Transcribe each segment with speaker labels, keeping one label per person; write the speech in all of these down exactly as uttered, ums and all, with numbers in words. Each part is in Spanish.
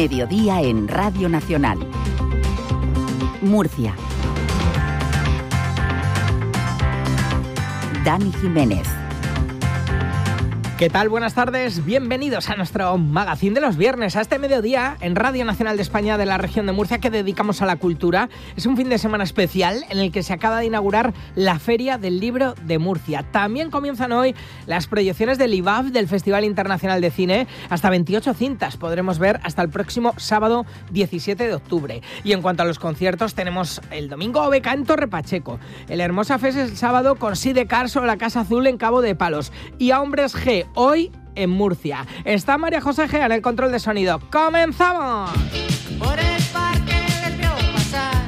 Speaker 1: Mediodía en Radio Nacional. Murcia. Dani Jiménez.
Speaker 2: ¿Qué tal? Buenas tardes, bienvenidos a nuestro magazín de los viernes, a este mediodía en Radio Nacional de España de la región de Murcia que dedicamos a la cultura. Es un fin de semana especial en el que se acaba de inaugurar la Feria del Libro de Murcia. También comienzan hoy las proyecciones del I V A F, del Festival Internacional de Cine. Hasta veintiocho cintas podremos ver hasta el próximo sábado diecisiete de octubre. Y en cuanto a los conciertos, tenemos el domingo O B K en Torre Pacheco, el Hermosa Fest el sábado con Sidecars o la Casa Azul en Cabo de Palos y a Hombres G hoy en Murcia. Está María José Gea en el control de sonido. ¡Comenzamos! Por el parque les veo pasar.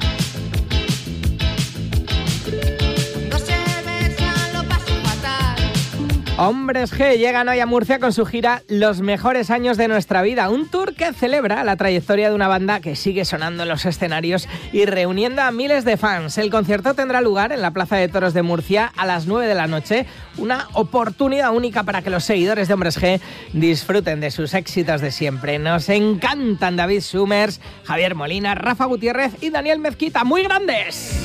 Speaker 2: Cuando se besan lo paso fatal. Hombres G llegan hoy a Murcia con su gira Los Mejores Años de Nuestra Vida, un tour que celebra la trayectoria de una banda que sigue sonando en los escenarios y reuniendo a miles de fans. El concierto tendrá lugar en la Plaza de Toros de Murcia a las nueve de la noche, una oportunidad única para que los seguidores de Hombres G disfruten de sus éxitos de siempre. Nos encantan David Summers, Javier Molina, Rafa Gutiérrez y Daniel Mezquita, muy grandes.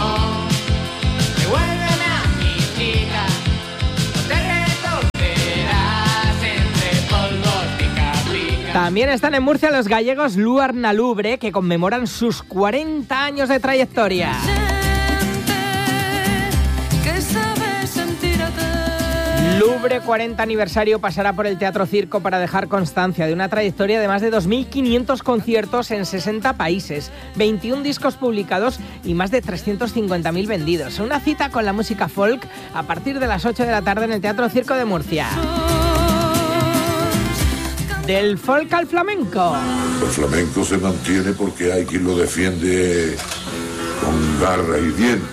Speaker 2: También están en Murcia los gallegos Luar na Lubre, que conmemoran sus cuarenta años de trayectoria. Lubre cuarenta aniversario pasará por el Teatro Circo para dejar constancia de una trayectoria de más de dos mil quinientos conciertos en sesenta países, veintiún discos publicados y más de trescientos cincuenta mil vendidos. Una cita con la música folk a partir de las ocho de la tarde en el Teatro Circo de Murcia. Del folk al flamenco.
Speaker 3: El flamenco se mantiene porque hay quien lo defiende con garra y dientes.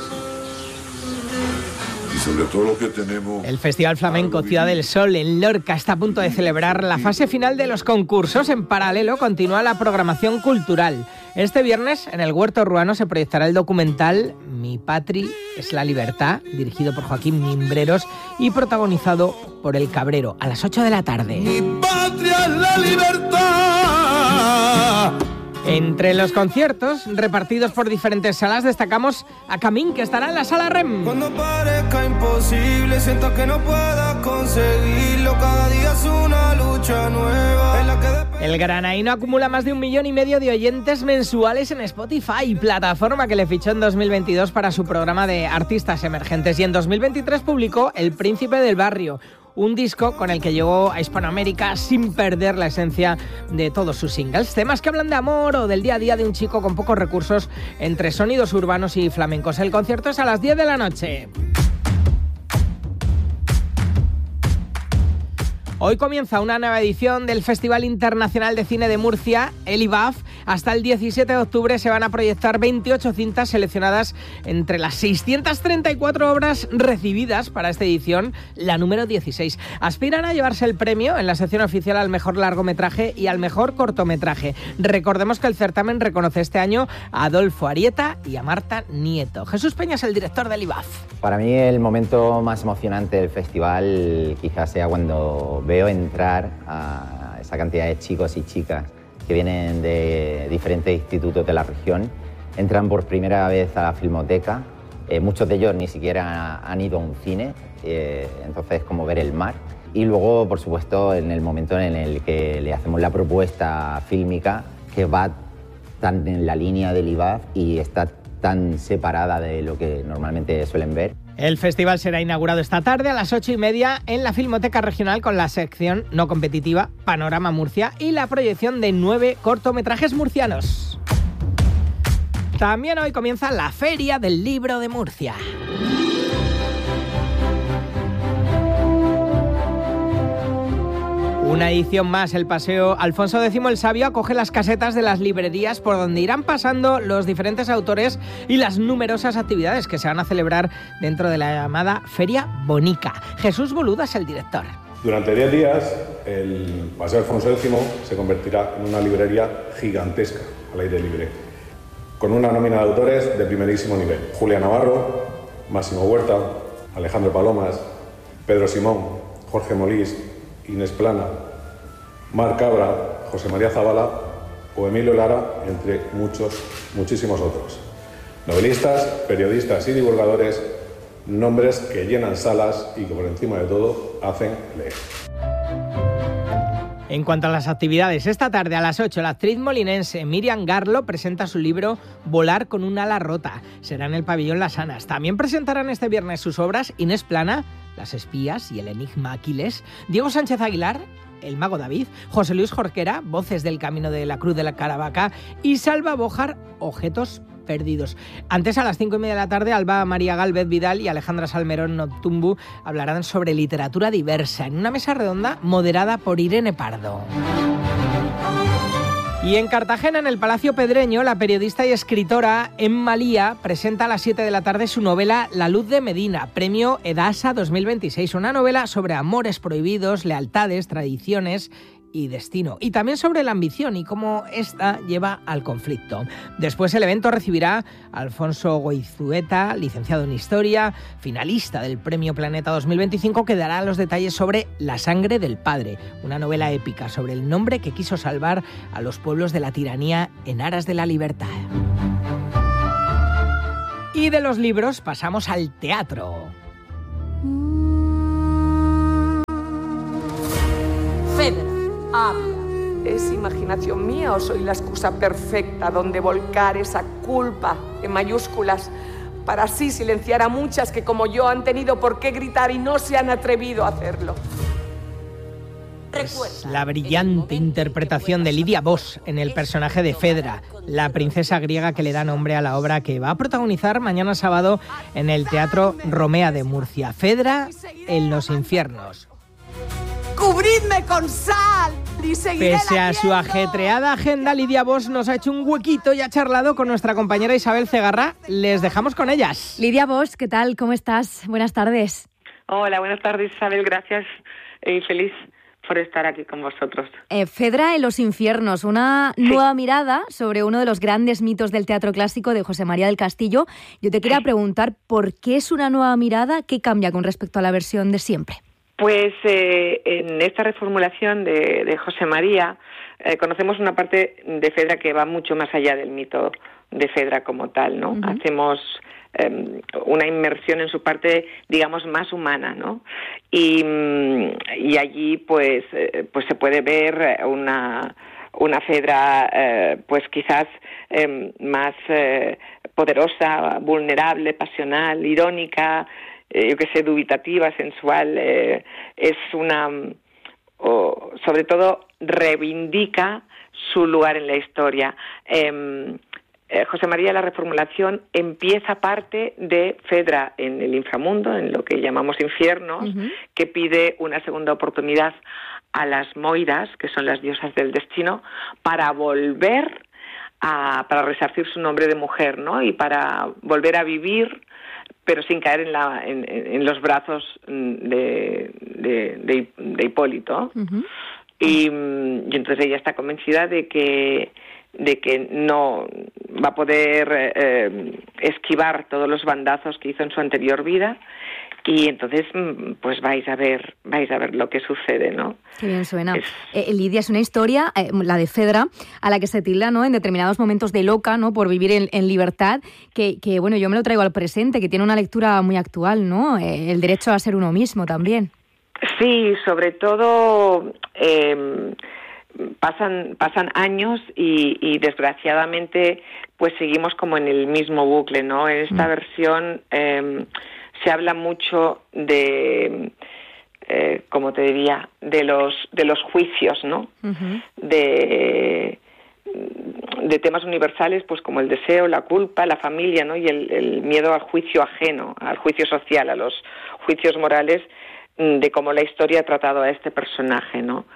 Speaker 3: Y sobre todo lo que tenemos...
Speaker 2: El Festival Flamenco Ciudad del Sol en Lorca está a punto de celebrar la fase final de los concursos. En paralelo continúa la programación cultural. Este viernes en el Huerto Ruano se proyectará el documental Mi Patri es la Libertad, dirigido por Joaquín Mimbreros y protagonizado por El Cabrero, a las ocho de la tarde.
Speaker 4: Mi patria es la libertad.
Speaker 2: Entre los conciertos repartidos por diferentes salas destacamos a Camín, que estará en la Sala Rem.
Speaker 4: Cuando parezca imposible, siento que no pueda conseguirlo. Cada día es una lucha nueva en la que de...
Speaker 2: El granaíno acumula más de un millón y medio de oyentes mensuales en Spotify, plataforma que le fichó en dos mil veintidós para su programa de artistas emergentes, y en dos mil veintitrés publicó El Príncipe del Barrio, un disco con el que llegó a Hispanoamérica sin perder la esencia de todos sus singles. Temas que hablan de amor o del día a día de un chico con pocos recursos entre sonidos urbanos y flamencos. El concierto es a las diez de la noche. Hoy comienza una nueva edición del Festival Internacional de Cine de Murcia, el I V A F. Hasta el diecisiete de octubre se van a proyectar veintiocho cintas seleccionadas entre las seiscientas treinta y cuatro obras recibidas para esta edición, la número dieciséis. Aspiran a llevarse el premio en la sección oficial al mejor largometraje y al mejor cortometraje. Recordemos que el certamen reconoce este año a Adolfo Arieta y a Marta Nieto. Jesús Peña es el director del I V A F.
Speaker 5: Para mí el momento más emocionante del festival quizás sea cuando veo entrar a esa cantidad de chicos y chicas que vienen de diferentes institutos de la región, entran por primera vez a la Filmoteca. Eh, muchos de ellos ni siquiera han ido a un cine, eh, entonces es como ver el mar. Y luego, por supuesto, en el momento en el que le hacemos la propuesta fílmica, que va tan en la línea del I V A F y está tan separada de lo que normalmente suelen ver.
Speaker 2: El festival será inaugurado esta tarde a las ocho y media en la Filmoteca Regional con la sección no competitiva Panorama Murcia y la proyección de nueve cortometrajes murcianos. También hoy comienza la Feria del Libro de Murcia. Una edición más, el Paseo Alfonso X el Sabio acoge las casetas de las librerías por donde irán pasando los diferentes autores y las numerosas actividades que se van a celebrar dentro de la llamada Feria Bonica. Jesús Boluda es el director.
Speaker 6: Durante diez días, el Paseo Alfonso X se convertirá en una librería gigantesca al aire libre, con una nómina de autores de primerísimo nivel. Julia Navarro, Máximo Huerta, Alejandro Palomas, Pedro Simón, Jorge Molís, Inés Plana, Marc Cabra, José María Zavala o Emilio Lara, entre muchos, muchísimos otros. Novelistas, periodistas y divulgadores, nombres que llenan salas y que por encima de todo hacen leer.
Speaker 2: En cuanto a las actividades, esta tarde a las ocho la actriz molinense Miriam Garlo presenta su libro Volar con un ala rota. Será en el pabellón Las Anas. También presentarán este viernes sus obras Inés Plana, Las espías y el enigma Aquiles, Diego Sánchez Aguilar, El mago David, José Luis Jorquera, Voces del camino de la Cruz de la Caravaca y Salva Bojar, Objetos perdidos. Antes, a las cinco y media de la tarde, Alba María Gálvez Vidal y Alejandra Salmerón Noctumbu hablarán sobre literatura diversa en una mesa redonda moderada por Irene Pardo. Y en Cartagena, en el Palacio Pedreño, la periodista y escritora Emma Lía presenta a las siete de la tarde su novela La luz de Medina, premio Edasa dos mil veintiséis, una novela sobre amores prohibidos, lealtades, tradiciones y destino, y también sobre la ambición y cómo esta lleva al conflicto. Después el evento recibirá a Alfonso Goizueta, licenciado en Historia, finalista del Premio Planeta dos mil veinticinco, que dará los detalles sobre La sangre del padre, una novela épica sobre el nombre que quiso salvar a los pueblos de la tiranía en aras de la libertad. Y de los libros pasamos al teatro.
Speaker 7: Fedra. Habla. ¿Es imaginación mía o soy la excusa perfecta donde volcar esa culpa en mayúsculas para así silenciar a muchas que como yo han tenido por qué gritar y no se han atrevido a hacerlo?
Speaker 2: Es la brillante interpretación de Lidia Vos en el personaje de Fedra, la princesa griega que le da nombre a la obra que va a protagonizar mañana sábado en el Teatro Romea de Murcia. Fedra en los infiernos.
Speaker 7: ¡Cubridme con sal! Y seguiré
Speaker 2: Pese a su
Speaker 7: latiendo.
Speaker 2: ajetreada agenda, Lidia Vos nos ha hecho un huequito y ha charlado con nuestra compañera Isabel Cegarra. Les dejamos con ellas.
Speaker 8: Lidia Vos, ¿qué tal? ¿Cómo estás? Buenas tardes.
Speaker 9: Hola, buenas tardes, Isabel. Gracias y feliz por estar aquí con vosotros.
Speaker 8: Eh, Fedra en los infiernos, una sí. nueva mirada sobre uno de los grandes mitos del teatro clásico de José María del Castillo. Yo te quería sí. preguntar, ¿por qué es una nueva mirada? ¿Qué cambia con respecto a la versión de siempre?
Speaker 9: Pues eh, en esta reformulación de, de José María eh, conocemos una parte de Fedra que va mucho más allá del mito de Fedra como tal, ¿no? Uh-huh. Hacemos eh, una inmersión en su parte, digamos, más humana, ¿no? Y, y allí, pues, eh, pues se puede ver una una Fedra, eh, pues quizás eh, más eh, poderosa, vulnerable, pasional, irónica, Eh, yo que sé, dubitativa, sensual, eh, es una, o, sobre todo reivindica su lugar en la historia. Eh, eh, José María, la reformulación empieza parte de Fedra en el inframundo, en lo que llamamos infiernos, uh-huh. que pide una segunda oportunidad a las Moiras, que son las diosas del destino, para volver a, para resarcir su nombre de mujer, ¿no? Y para volver a vivir, pero sin caer en, la, en, en los brazos de, de, de, de Hipólito. Uh-huh. Y, y entonces ella está convencida de que, de que no va a poder eh, esquivar todos los bandazos que hizo en su anterior vida. Y entonces, pues vais a ver, vais a ver lo que sucede, ¿no?
Speaker 8: Qué bien suena. Es... Eh, Lidia, es una historia, eh, la de Fedra, a la que se tilda, ¿no?, en determinados momentos de loca, ¿no?, por vivir en, en libertad, que, que, bueno, yo me lo traigo al presente, que tiene una lectura muy actual, ¿no? Eh, el derecho a ser uno mismo también.
Speaker 9: Sí, sobre todo eh, pasan pasan años y, y desgraciadamente, pues seguimos como en el mismo bucle, ¿no? En esta mm. versión Eh, se habla mucho de, eh, como te diría, de los de los juicios, ¿no? Uh-huh. De, de temas universales, pues como el deseo, la culpa, la familia, ¿no? Y el, el miedo al juicio ajeno, al juicio social, a los juicios morales, de cómo la historia ha tratado a este personaje, ¿no?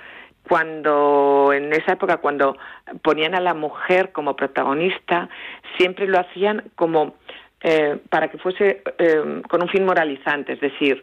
Speaker 9: Cuando, en esa época, cuando ponían a la mujer como protagonista, siempre lo hacían como Eh, para que fuese eh, con un fin moralizante, es decir,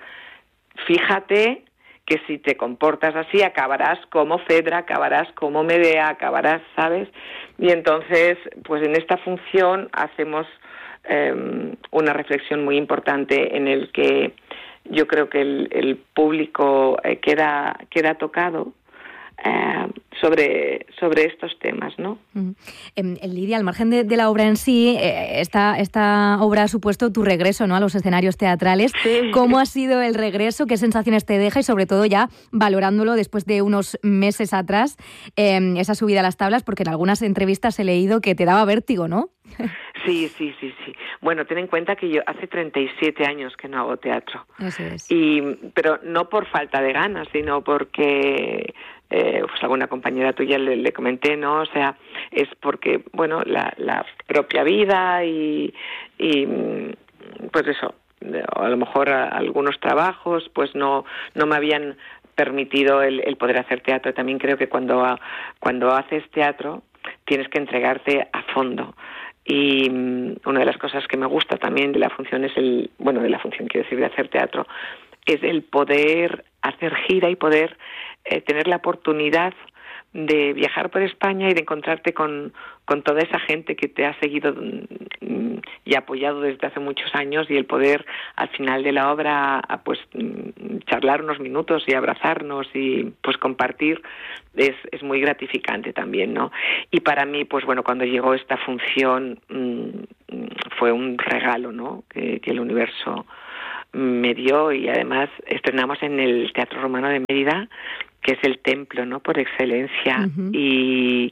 Speaker 9: fíjate que si te comportas así acabarás como Fedra, acabarás como Medea, acabarás, ¿sabes? Y entonces, pues en esta función hacemos eh, una reflexión muy importante en el que yo creo que el, el público eh, queda, queda tocado eh, sobre, sobre estos temas, ¿no?
Speaker 8: Mm. Eh, Lidia, al margen de, de la obra en sí, eh, esta, esta obra ha supuesto tu regreso, ¿no?, a los escenarios teatrales.
Speaker 9: Sí.
Speaker 8: ¿Cómo ha sido el regreso? ¿Qué sensaciones te deja? Y sobre todo ya valorándolo después de unos meses atrás, eh, esa subida a las tablas, porque en algunas entrevistas he leído que te daba vértigo, ¿no?
Speaker 9: Sí, sí, sí, sí. Bueno, ten en cuenta que yo hace treinta y siete años que no hago teatro.
Speaker 8: Eso es.
Speaker 9: Y, pero no por falta de ganas, sino porque eh, pues alguna compañera tuya le, le comenté, ¿no? O sea, es porque, bueno, la, la propia vida y, y pues eso, a lo mejor a, algunos trabajos pues no, no me habían permitido el, el poder hacer teatro. También creo que cuando, cuando haces teatro tienes que entregarte a fondo. Y um, una de las cosas que me gusta también de la función es el, bueno, de la función quiero decir de hacer teatro, es el poder hacer gira y poder eh, tener la oportunidad de viajar por España y de encontrarte con, con toda esa gente que te ha seguido mm, y apoyado desde hace muchos años, y el poder al final de la obra pues mm, charlar unos minutos y abrazarnos y pues compartir es, es muy gratificante también, ¿no? Y para mí, pues bueno, cuando llegó esta función mm, fue un regalo, ¿no?, que, que el universo me dio, y además estrenamos en el Teatro Romano de Mérida, que es el templo, ¿no?, por excelencia. Uh-huh. y,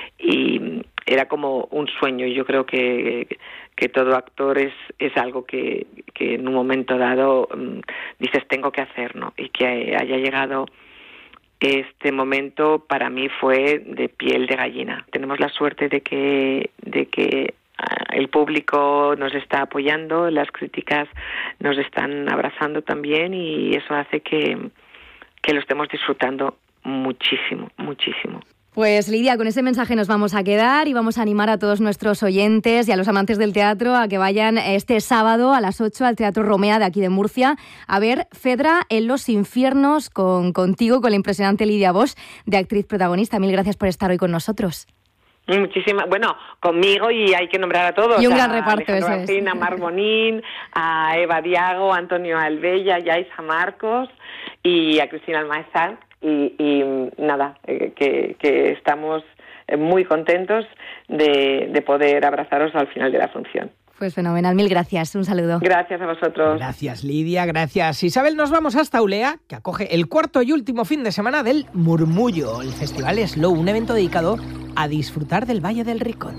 Speaker 9: y era como un sueño. Yo creo que, que todo actor es, es algo que, que en un momento dado um, dices tengo que hacer, ¿no? Y que haya llegado este momento para mí fue de piel de gallina. Tenemos la suerte de que de que el público nos está apoyando, las críticas nos están abrazando también, y eso hace que, que lo estemos disfrutando muchísimo, muchísimo.
Speaker 8: Pues Lidia, con ese mensaje nos vamos a quedar y vamos a animar a todos nuestros oyentes y a los amantes del teatro a que vayan este sábado a las ocho al Teatro Romea de aquí de Murcia a ver Fedra en los infiernos con contigo, con la impresionante Lidia Bosch, de actriz protagonista. Mil gracias por estar hoy con nosotros.
Speaker 9: Muchísimas, bueno, conmigo, y hay que nombrar a todos.
Speaker 8: Y un gran
Speaker 9: a
Speaker 8: reparto,
Speaker 9: Alejandro
Speaker 8: eso
Speaker 9: Barcín,
Speaker 8: es.
Speaker 9: a Mar Bonín, a Eva Diago, a Antonio Albella, a Isa Marcos y a Cristina Almaezar. Y, y nada, eh, que, que estamos muy contentos de, de poder abrazaros al final de la función.
Speaker 8: Pues fenomenal, mil gracias, un saludo.
Speaker 9: Gracias a vosotros.
Speaker 2: Gracias, Lidia, gracias. Isabel, nos vamos hasta Ulea, que acoge el cuarto y último fin de semana del Murmullo, el Festival Slow, un evento dedicado a disfrutar del Valle del Ricote.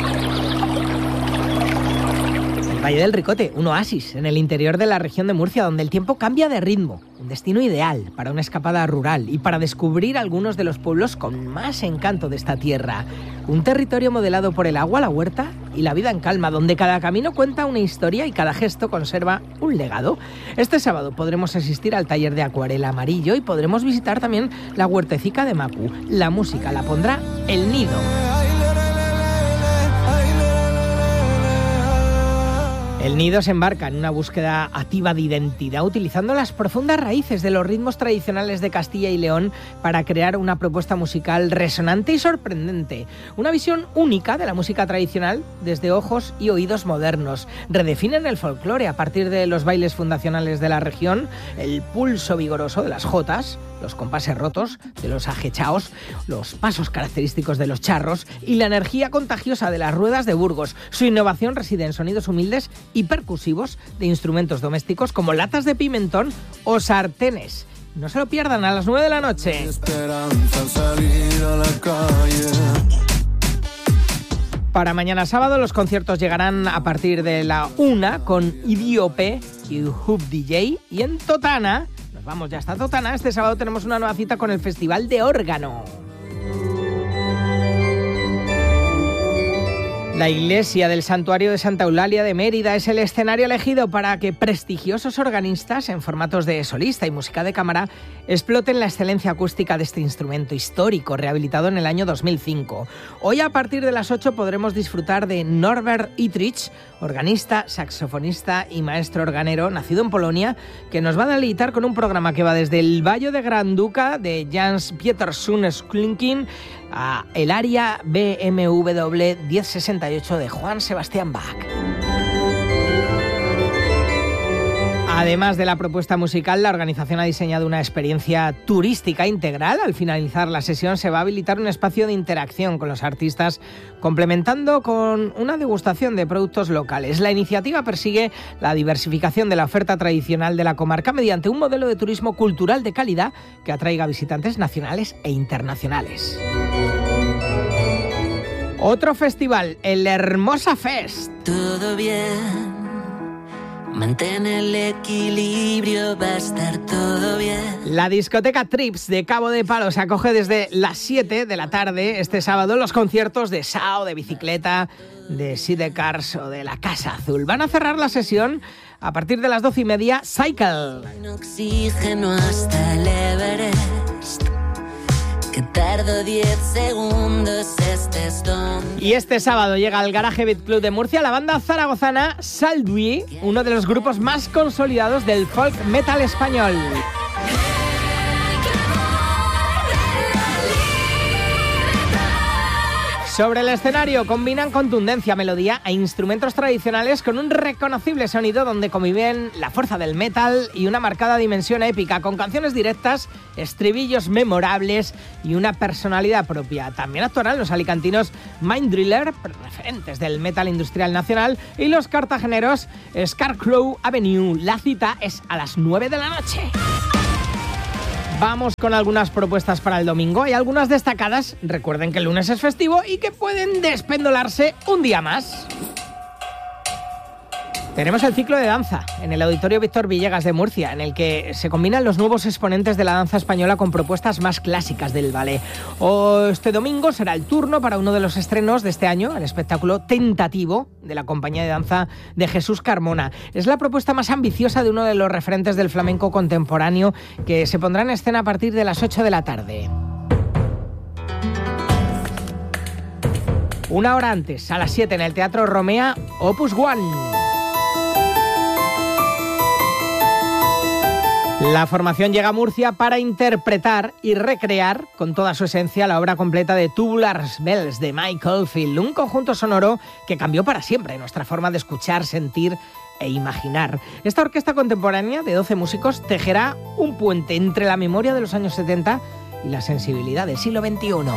Speaker 2: El Valle del Ricote, un oasis en el interior de la región de Murcia, donde el tiempo cambia de ritmo, un destino ideal para una escapada rural y para descubrir algunos de los pueblos con más encanto de esta tierra. Un territorio modelado por el agua, la huerta y la vida en calma, donde cada camino cuenta una historia y cada gesto conserva un legado. Este sábado podremos asistir al taller de acuarela Amarillo y podremos visitar también la huertecica de Macu. La música la pondrá El Nido. El Nido se embarca en una búsqueda activa de identidad, utilizando las profundas raíces de los ritmos tradicionales de Castilla y León para crear una propuesta musical resonante y sorprendente. Una visión única de la música tradicional desde ojos y oídos modernos. Redefinen el folclore a partir de los bailes fundacionales de la región, el pulso vigoroso de las jotas, los compases rotos de los ajechaos, los pasos característicos de los charros y la energía contagiosa de las ruedas de Burgos. Su innovación reside en sonidos humildes y percusivos de instrumentos domésticos como latas de pimentón o sartenes. No se lo pierdan, a las nueve de la noche. Para mañana sábado los conciertos llegarán a partir de la una con Idiope y Hub D J, y en Totana, nos vamos ya hasta Totana, este sábado tenemos una nueva cita con el Festival de Órgano. La iglesia del Santuario de Santa Eulalia de Mérida es el escenario elegido para que prestigiosos organistas en formatos de solista y música de cámara exploten la excelencia acústica de este instrumento histórico rehabilitado en el año dos mil cinco. Hoy a partir de las ocho podremos disfrutar de Norbert Itrich, organista, saxofonista y maestro organero, nacido en Polonia, que nos va a deleitar con un programa que va desde el Vallo de Granduca de Jans Pietersson Sklinkin a el aria B M W diez sesenta y ocho de Juan Sebastián Bach. Además de la propuesta musical, la organización ha diseñado una experiencia turística integral. Al finalizar la sesión se va a habilitar un espacio de interacción con los artistas, complementando con una degustación de productos locales. La iniciativa persigue la diversificación de la oferta tradicional de la comarca mediante un modelo de turismo cultural de calidad que atraiga visitantes nacionales e internacionales. Otro festival, el Hermosa Fest.
Speaker 10: Todo bien. Mantén el equilibrio, va a estar todo bien.
Speaker 2: La discoteca Trips de Cabo de Palos acoge desde las siete de la tarde este sábado los conciertos de Sao, de Bicicleta, de Sidecars o de La Casa Azul. Van a cerrar la sesión a partir de las doce y media Cycle.
Speaker 10: En oxígeno hasta el Everest. Que tardo diez segundos, estés donde...
Speaker 2: Y este sábado llega al Garaje Beat Club de Murcia la banda zaragozana Saldui, uno de los grupos más consolidados del folk metal español. Sobre el escenario combinan contundencia, melodía e instrumentos tradicionales con un reconocible sonido donde conviven la fuerza del metal y una marcada dimensión épica, con canciones directas, estribillos memorables y una personalidad propia. También actuarán los alicantinos Mind Driller, referentes del metal industrial nacional, y los cartageneros Scarecrow Avenue. La cita es a las nueve de la noche. Vamos con algunas propuestas para el domingo. Hay algunas destacadas. Recuerden que el lunes es festivo y que pueden despendolarse un día más. Tenemos el ciclo de danza en el Auditorio Víctor Villegas de Murcia, en el que se combinan los nuevos exponentes de la danza española con propuestas más clásicas del ballet. O este domingo será el turno para uno de los estrenos de este año, el espectáculo Tentativo de la compañía de danza de Jesús Carmona. Es la propuesta más ambiciosa de uno de los referentes del flamenco contemporáneo, que se pondrá en escena a partir de las ocho de la tarde. Una hora antes, a las siete, en el Teatro Romea, Opus One. La formación llega a Murcia para interpretar y recrear con toda su esencia la obra completa de Tubular Bells de Mike Oldfield, un conjunto sonoro que cambió para siempre nuestra forma de escuchar, sentir e imaginar. Esta orquesta contemporánea de doce músicos tejerá un puente entre la memoria de los años setenta y la sensibilidad del siglo veintiuno.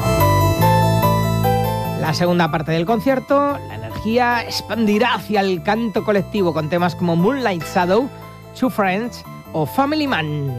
Speaker 2: La segunda parte del concierto, la energía expandirá hacia el canto colectivo con temas como Moonlight Shadow, Two Friends o Family Man.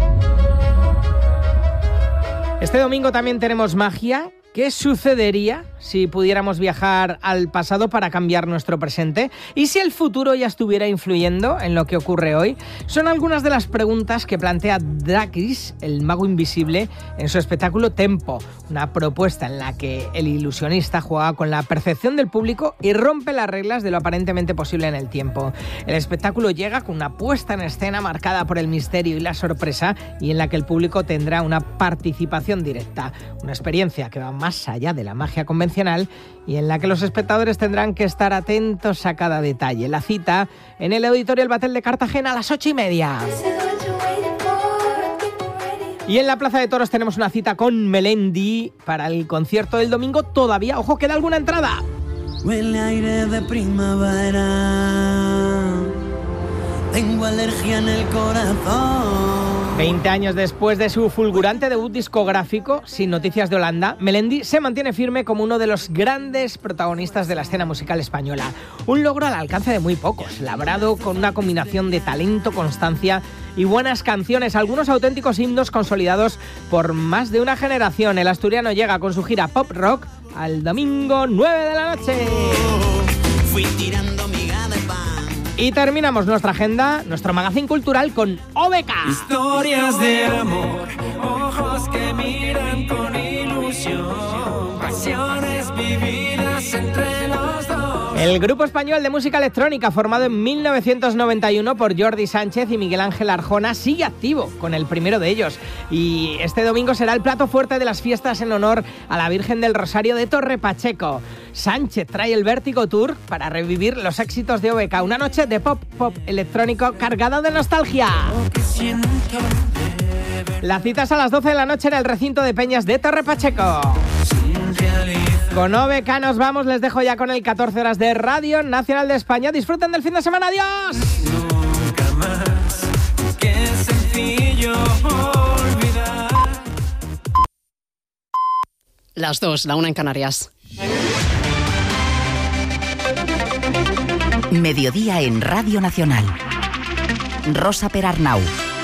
Speaker 2: Este domingo también tenemos magia. ¿Qué sucedería si pudiéramos viajar al pasado para cambiar nuestro presente? ¿Y si el futuro ya estuviera influyendo en lo que ocurre hoy? Son algunas de las preguntas que plantea Drakis, el mago invisible, en su espectáculo Tempo, una propuesta en la que el ilusionista juega con la percepción del público y rompe las reglas de lo aparentemente posible en el tiempo. El espectáculo llega con una puesta en escena marcada por el misterio y la sorpresa, y en la que el público tendrá una participación directa, una experiencia que va más allá de la magia convencional y en la que los espectadores tendrán que estar atentos a cada detalle. La cita en el Auditorio El Batel de Cartagena a las ocho y media. Y en la Plaza de Toros tenemos una cita con Melendi para el concierto del domingo. Todavía, ojo, queda alguna entrada.
Speaker 10: Huele aire de primavera. Tengo alergia en el corazón.
Speaker 2: Veinte años después de su fulgurante debut discográfico, Sin Noticias de Holanda, Melendi se mantiene firme como uno de los grandes protagonistas de la escena musical española. Un logro al alcance de muy pocos, labrado con una combinación de talento, constancia y buenas canciones, algunos auténticos himnos consolidados por más de una generación. El asturiano llega con su gira Pop Rock al domingo nueve de la noche.
Speaker 10: Fui tirando miga de pan.
Speaker 2: Y terminamos nuestra agenda, nuestro magazín cultural con O B K.
Speaker 4: Historias de amor, ojos que miran con ilusión, pasiones vividas entre los dos.
Speaker 2: El grupo español de música electrónica, formado en mil novecientos noventa y uno por Jordi Sánchez y Miguel Ángel Arjona, sigue activo con el primero de ellos. Y este domingo será el plato fuerte de las fiestas en honor a la Virgen del Rosario de Torre Pacheco. Sánchez trae el Vértigo Tour para revivir los éxitos de O B K. Una noche de pop pop electrónico cargada de nostalgia. La cita es a las doce de la noche en el recinto de Peñas de Torre Pacheco. Con O B K nos vamos, les dejo ya con el catorce horas de Radio Nacional de España. Disfruten del fin de semana, adiós.
Speaker 4: Nunca más.
Speaker 11: olvidar. Las dos, la una en Canarias.
Speaker 1: Mediodía en Radio Nacional. Rosa Perarnau.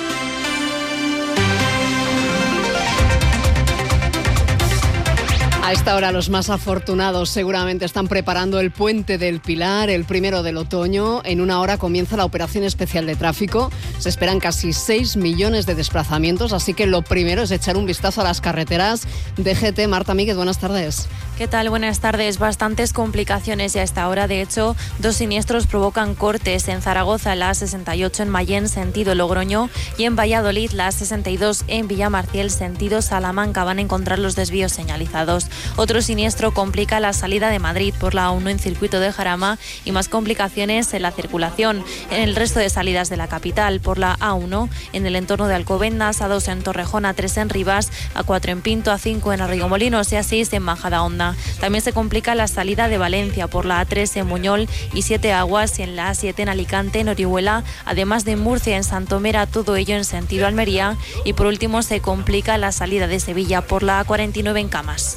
Speaker 11: A esta hora los más afortunados seguramente están preparando el Puente del Pilar, el primero del otoño. En una hora comienza la operación especial de tráfico. Se esperan casi seis millones de desplazamientos, así que lo primero es echar un vistazo a las carreteras. D G T, Marta Míguez, buenas tardes.
Speaker 12: ¿Qué tal? Buenas tardes. Bastantes complicaciones ya a esta hora. De hecho, dos siniestros provocan cortes en Zaragoza, la A sesenta y ocho en Mayén, sentido Logroño, y en Valladolid, la A sesenta y dos en Villamarciel, sentido Salamanca. Van a encontrar los desvíos señalizados. Otro siniestro complica la salida de Madrid por la A uno en circuito de Jarama y más complicaciones en la circulación en el resto de salidas de la capital, por la A uno en el entorno de Alcobendas, A dos en Torrejón, A tres en Rivas, A cuatro en Pinto, A cinco en Arrigomolinos y A seis en Majadahonda. También se complica la salida de Valencia por la A tres en Muñol y Siete Aguas, y en la A siete en Alicante, en Orihuela, además de Murcia, en Santomera, todo ello en sentido Almería. Y por último se complica la salida de Sevilla por la A cuarenta y nueve en Camas.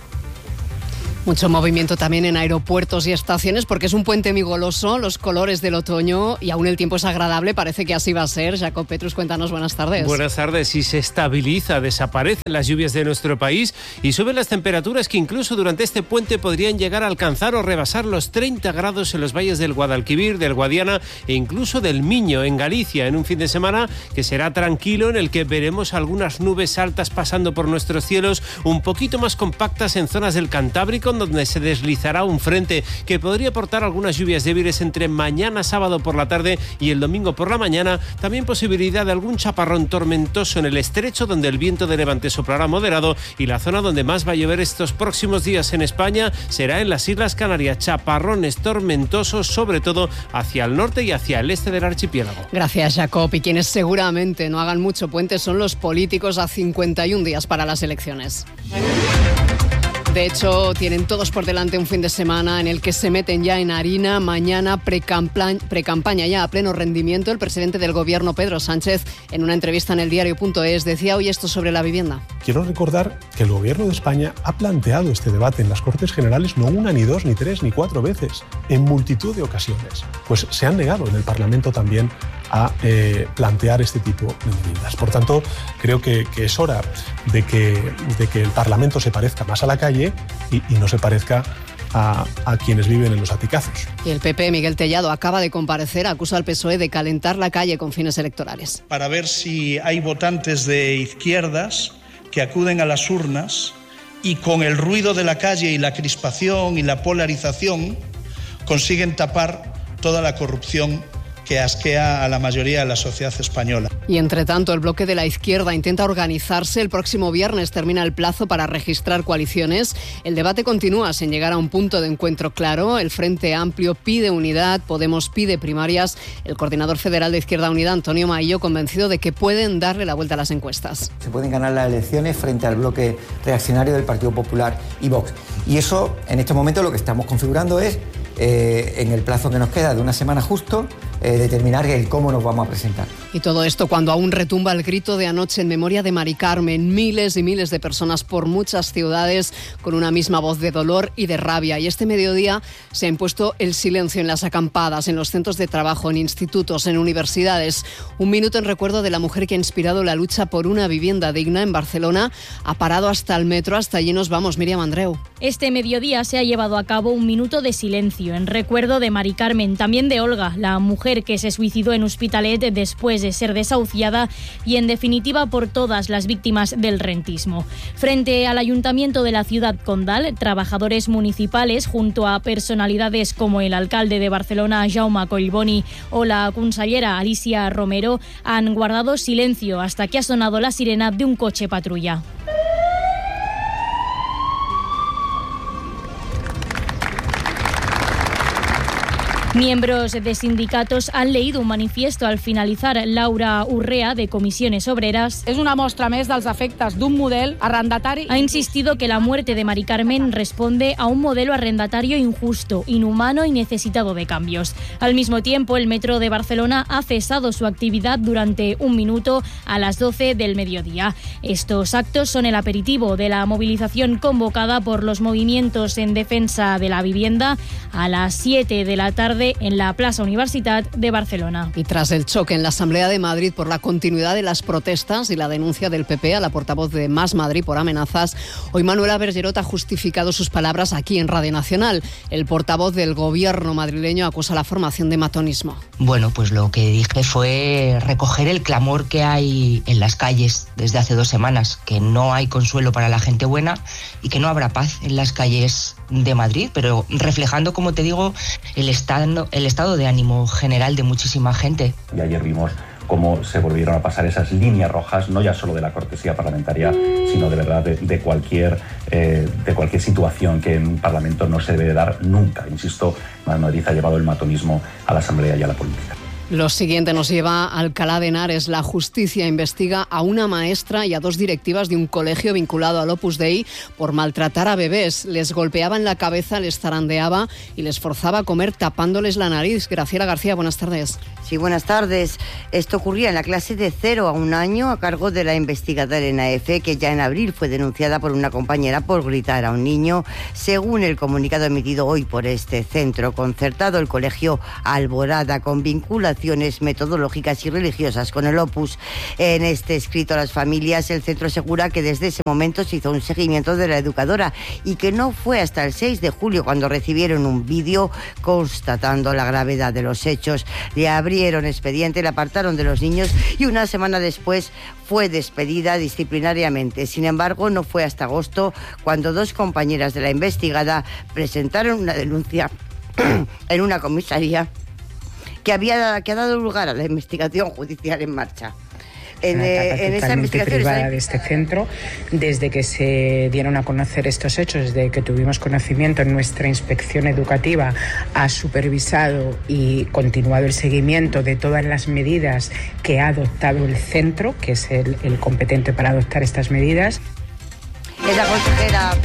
Speaker 11: Mucho movimiento también en aeropuertos y estaciones porque es un puente muy goloso, los colores del otoño y aún el tiempo es agradable, parece que así va a ser. Jacob Petrus, cuéntanos, buenas tardes.
Speaker 13: Buenas tardes. Y se estabiliza, desaparecen las lluvias de nuestro país y suben las temperaturas que incluso durante este puente podrían llegar a alcanzar o rebasar los treinta grados en los valles del Guadalquivir, del Guadiana e incluso del Miño en Galicia, en un fin de semana que será tranquilo, en el que veremos algunas nubes altas pasando por nuestros cielos, un poquito más compactas en zonas del Cantábrico, donde se deslizará un frente que podría aportar algunas lluvias débiles entre mañana sábado por la tarde y el domingo por la mañana. También posibilidad de algún chaparrón tormentoso en el estrecho, donde el viento de levante soplará moderado, y la zona donde más va a llover estos próximos días en España será en las Islas Canarias. Chaparrones tormentosos, sobre todo hacia el norte y hacia el este del archipiélago.
Speaker 11: Gracias, Jacob. Y quienes seguramente no hagan mucho puente son los políticos a cincuenta y un días para las elecciones. De hecho, tienen todos por delante un fin de semana en el que se meten ya en harina. Mañana precampaña ya a pleno rendimiento. El presidente del Gobierno, Pedro Sánchez, en una entrevista en el diario punto es, decía hoy esto sobre la vivienda.
Speaker 14: Quiero recordar que el Gobierno de España ha planteado este debate en las Cortes Generales no una, ni dos, ni tres, ni cuatro veces, en multitud de ocasiones. Pues se han negado en el Parlamento también a eh, plantear este tipo de medidas. Por tanto, creo que, que es hora de que, de que el Parlamento se parezca más a la calle y, y no se parezca a, a quienes viven en los aticazos.
Speaker 11: Y el P P, Miguel Tellado, acaba de comparecer, acusa al P S O E de calentar la calle con fines electorales.
Speaker 15: Para ver si hay votantes de izquierdas que acuden a las urnas y con el ruido de la calle y la crispación y la polarización consiguen tapar toda la corrupción que asquea a la mayoría de la sociedad española.
Speaker 11: Y entre tanto, el bloque de la izquierda intenta organizarse. El próximo viernes termina el plazo para registrar coaliciones. El debate continúa sin llegar a un punto de encuentro claro. El Frente Amplio pide unidad, Podemos pide primarias. El coordinador federal de Izquierda Unida, Antonio Maillo, convencido de que pueden darle la vuelta a las encuestas.
Speaker 16: Se pueden ganar las elecciones frente al bloque reaccionario del Partido Popular y Vox. Y eso, en este momento, lo que estamos configurando es, eh, en el plazo que nos queda de una semana justo, eh, determinar el cómo nos vamos a presentar.
Speaker 11: Y todo esto cuando aún retumba el grito de anoche en memoria de Mari Carmen. Miles y miles de personas por muchas ciudades con una misma voz de dolor y de rabia. Y este mediodía se ha impuesto el silencio en las acampadas, en los centros de trabajo, en institutos, en universidades. Un minuto en recuerdo de la mujer que ha inspirado la lucha por una vivienda digna en Barcelona. Ha parado hasta el metro, hasta allí nos vamos. Miriam Andreu.
Speaker 17: Este mediodía se ha llevado a cabo un minuto de silencio en recuerdo de Mari Carmen, también de Olga, la mujer que se suicidó en Hospitalet después de ser desahuciada, y en definitiva por todas las víctimas del rentismo. Frente al Ayuntamiento de la ciudad condal, trabajadores municipales junto a personalidades como el alcalde de Barcelona, Jaume Collboni, o la consellera Alicia Romero han guardado silencio hasta que ha sonado la sirena de un coche patrulla. Miembros de sindicatos han leído un manifiesto al finalizar. Laura Urrea, de Comisiones Obreras,
Speaker 18: és una mostra més dels efectes d'un model arrendatari.
Speaker 17: Ha insistido que la muerte de Mari Carmen responde a un modelo arrendatario injusto, inhumano y necesitado de cambios. Al mismo tiempo, el Metro de Barcelona ha cesado su actividad durante un minuto a las doce del mediodía. Estos actos son el aperitivo de la movilización convocada por los movimientos en defensa de la vivienda a las siete de la tarde en la Plaza Universitat de Barcelona.
Speaker 11: Y tras el choque en la Asamblea de Madrid por la continuidad de las protestas y la denuncia del P P a la portavoz de Más Madrid por amenazas, hoy Manuela Bergerot ha justificado sus palabras aquí en Radio Nacional. El portavoz del gobierno madrileño acusa la formación de matonismo.
Speaker 19: Bueno, pues lo que dije fue recoger el clamor que hay en las calles desde hace dos semanas, que no hay consuelo para la gente buena y que no habrá paz en las calles de Madrid, pero reflejando, como te digo, el estado, el estado de ánimo general de muchísima gente.
Speaker 20: Y ayer vimos cómo se volvieron a pasar esas líneas rojas, no ya solo de la cortesía parlamentaria, sino de verdad de, de, cualquier, eh, de cualquier situación que en un Parlamento no se debe dar nunca. Insisto, Madrid ha llevado el matonismo a la Asamblea y a la política.
Speaker 11: Lo siguiente nos lleva a Alcalá de Henares. La justicia investiga a una maestra y a dos directivas de un colegio vinculado al Opus Dei por maltratar a bebés. Les golpeaba en la cabeza, les zarandeaba y les forzaba a comer tapándoles la nariz. Graciela García, buenas tardes.
Speaker 21: Sí, buenas tardes. Esto ocurría en la clase de cero a un año a cargo de la investigadora Elena F., que ya en abril fue denunciada por una compañera por gritar a un niño. Según el comunicado emitido hoy por este centro concertado, el colegio Alborada, con vinculaciones metodológicas y religiosas con el Opus. En este escrito a las familias, el centro asegura que desde ese momento se hizo un seguimiento de la educadora y que no fue hasta el seis de julio cuando recibieron un vídeo constatando la gravedad de los hechos. Le abrieron expediente, le apartaron de los niños y una semana después fue despedida disciplinariamente. Sin embargo, no fue hasta agosto cuando dos compañeras de la investigada presentaron una denuncia en una comisaría que había que ha dado lugar a la investigación judicial en marcha. En, eh, en esa investigación
Speaker 22: privada de este centro, desde que se dieron a conocer estos hechos, desde que tuvimos conocimiento, en nuestra inspección educativa ha supervisado y continuado el seguimiento de todas las medidas que ha adoptado el centro, que es el, el competente para adoptar estas medidas.
Speaker 21: Es la consejera.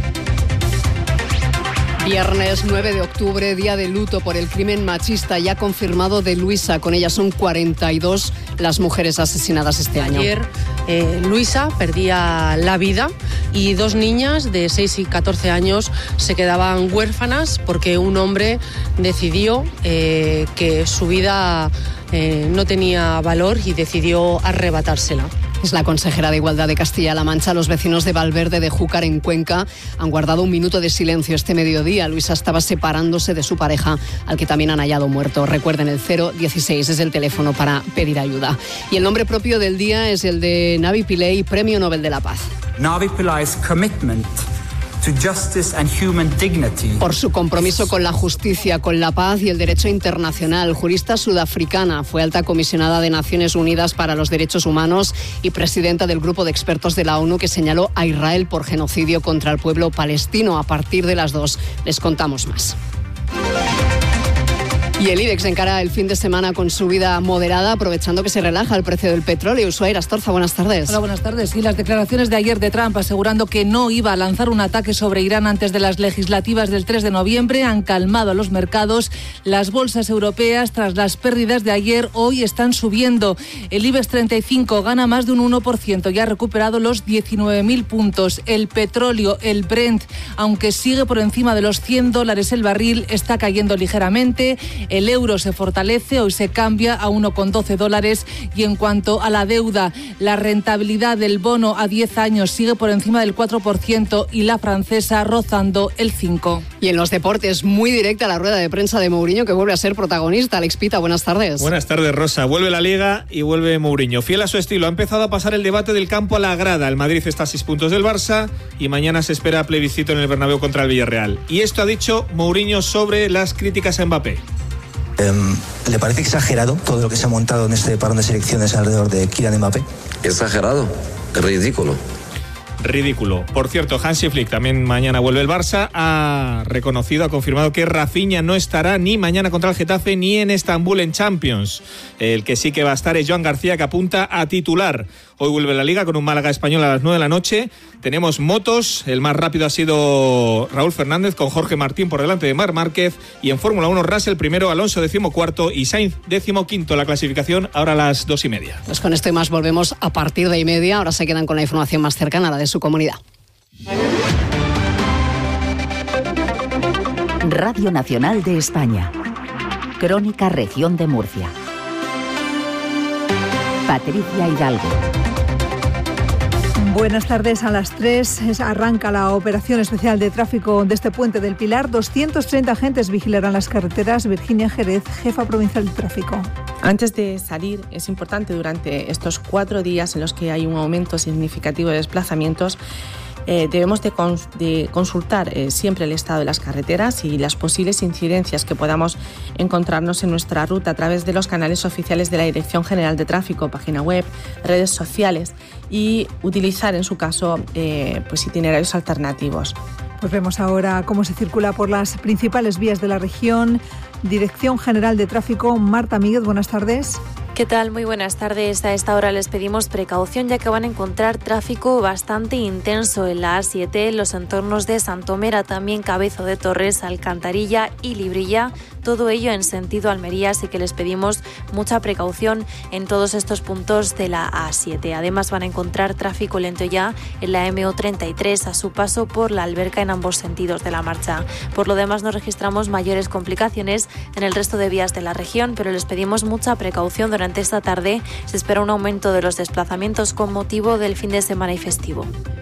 Speaker 11: Viernes nueve de octubre, día de luto por el crimen machista ya confirmado de Luisa. Con ella son cuarenta y dos las mujeres asesinadas este año.
Speaker 23: Ayer eh, Luisa perdía la vida y dos niñas de seis y catorce años se quedaban huérfanas porque un hombre decidió eh, que su vida eh, no tenía valor y decidió arrebatársela.
Speaker 11: Es la consejera de Igualdad de Castilla-La Mancha. Los vecinos de Valverde de Júcar, en Cuenca, han guardado un minuto de silencio este mediodía. Luisa estaba separándose de su pareja, al que también han hallado muerto. Recuerden, el cero dieciséis es el teléfono para pedir ayuda. Y el nombre propio del día es el de Navi Pillay, Premio Nobel de la Paz.
Speaker 24: Navi Pillay's commitment to justice and human dignity.
Speaker 11: Por su compromiso con la justicia, con la paz y el derecho internacional. Jurista sudafricana, fue alta comisionada de Naciones Unidas para los Derechos Humanos y presidenta del grupo de expertos de la ONU que señaló a Israel por genocidio contra el pueblo palestino. A partir de las dos les contamos más. Y el IBEX encara el fin de semana con subida moderada, aprovechando que se relaja el precio del petróleo. Ushuaia Astorza, buenas tardes.
Speaker 25: Hola, buenas tardes. Y las declaraciones de ayer de Trump asegurando que no iba a lanzar un ataque sobre Irán antes de las legislativas del tres de noviembre han calmado a los mercados. Las bolsas europeas, tras las pérdidas de ayer, hoy están subiendo. El IBEX treinta y cinco gana más de un uno por ciento y ha recuperado los diecinueve mil puntos. El petróleo, el Brent, aunque sigue por encima de los cien dólares el barril, está cayendo ligeramente. El euro se fortalece, hoy se cambia a uno con doce dólares. Y en cuanto a la deuda, la rentabilidad del bono a diez años sigue por encima del cuatro por ciento y la francesa rozando el cinco por ciento.
Speaker 11: Y en los deportes, muy directa la rueda de prensa de Mourinho, que vuelve a ser protagonista. Alex Pita, buenas tardes.
Speaker 26: Buenas tardes, Rosa. Vuelve la Liga y vuelve Mourinho. Fiel a su estilo, ha empezado a pasar el debate del campo a la grada. El Madrid está a seis puntos del Barça y mañana se espera plebiscito en el Bernabéu contra el Villarreal. Y esto ha dicho Mourinho sobre las críticas a Mbappé.
Speaker 27: ¿Le parece exagerado todo lo que se ha montado en este parón de selecciones alrededor de Kylian Mbappé?
Speaker 28: Exagerado, ridículo.
Speaker 26: ridículo. Por cierto, Hansi Flick, también mañana vuelve el Barça, ha reconocido, ha confirmado que Rafinha no estará ni mañana contra el Getafe ni en Estambul en Champions. El que sí que va a estar es Joan García, que apunta a titular. Hoy vuelve la Liga con un Málaga Español a las nueve de la noche. Tenemos motos, el más rápido ha sido Raúl Fernández con Jorge Martín por delante de Marc Márquez, y en Fórmula uno Russell primero, Alonso decimocuarto y Sainz decimoquinto. La clasificación ahora a las dos y media.
Speaker 11: Pues con esto y más volvemos a partir de y media. Ahora se quedan con la información más cercana a la de su comunidad.
Speaker 1: Radio Nacional de España. Crónica Región de Murcia. Patricia Hidalgo.
Speaker 3: Buenas tardes. A las tres arranca la operación especial de tráfico de este puente del Pilar. doscientos treinta agentes vigilarán las carreteras. Virginia Jerez, jefa provincial de tráfico.
Speaker 5: Antes de salir, es importante durante estos cuatro días en los que hay un aumento significativo de desplazamientos, Eh, debemos de, cons- de consultar eh, siempre el estado de las carreteras y las posibles incidencias que podamos encontrarnos en nuestra ruta a través de los canales oficiales de la Dirección General de Tráfico, página web, redes sociales, y utilizar en su caso eh, pues itinerarios alternativos.
Speaker 3: Pues vemos ahora cómo se circula por las principales vías de la región. Dirección General de Tráfico, Marta Míguez, buenas tardes.
Speaker 12: ¿Qué tal? Muy buenas tardes. A esta hora les pedimos precaución, ya que van a encontrar tráfico bastante intenso en la A siete, en los entornos de Santomera, también Cabezo de Torres, Alcantarilla y Librilla. Todo ello en sentido Almería, así que les pedimos mucha precaución en todos estos puntos de la A siete. Además van a encontrar tráfico lento ya en la eme o treinta y tres a su paso por la Alberca en ambos sentidos de la marcha. Por lo demás no registramos mayores complicaciones en el resto de vías de la región, pero les pedimos mucha precaución durante esta tarde. Se espera un aumento de los desplazamientos con motivo del fin de semana y festivo.